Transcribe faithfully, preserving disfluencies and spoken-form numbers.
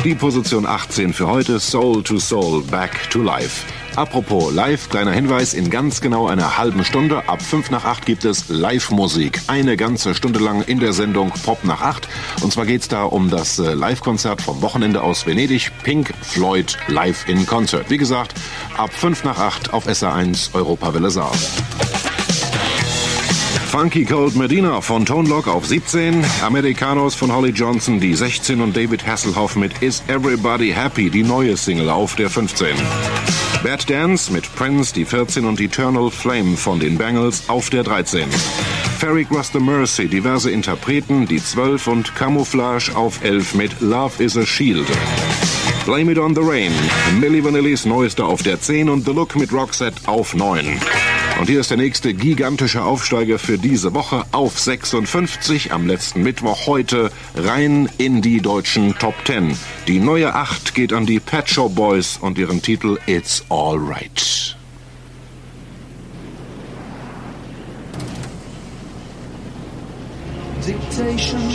Die Position achtzehn für heute, Soul to Soul, Back to Life. Apropos live, kleiner Hinweis, in ganz genau einer halben Stunde, ab fünf nach acht gibt es Live-Musik. Eine ganze Stunde lang in der Sendung Pop nach acht. Und zwar geht's da um das äh, Live-Konzert vom Wochenende aus Venedig, Pink Floyd live in Concert. Wie gesagt, ab fünf nach acht auf S R eins Europawelle Saar. Funky Cold Medina von Tone Loc auf siebzehn, Americanos von Holly Johnson die sechzehn und David Hasselhoff mit Is Everybody Happy, die neue Single auf der fünfzehn. Bad Dance mit Prince die vierzehn und Eternal Flame von den Bangles auf der dreizehn. Ferry Cross the Mercy, diverse Interpreten, die zwölf und Camouflage auf elf mit Love is a Shield. Blame It on the Rain, Milli Vanillis neueste auf der zehn und The Look mit Roxette auf neun. Und hier ist der nächste gigantische Aufsteiger für diese Woche auf sechsundfünfzig am letzten Mittwoch heute rein in die deutschen Top zehn. Die neue acht geht an die Pet Shop Boys und ihren Titel It's Alright. Dictation.